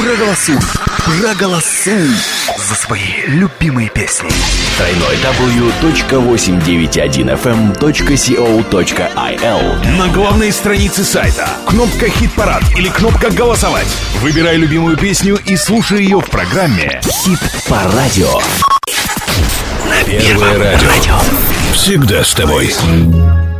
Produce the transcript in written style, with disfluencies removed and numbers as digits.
Проголосуй за свои любимые песни. www.891fm.co.il. На главной странице сайта кнопка «Хит-парад» или кнопка «Голосовать». Выбирай любимую песню и слушай ее в программе «Хит по радио». Первое радио. Всегда с тобой.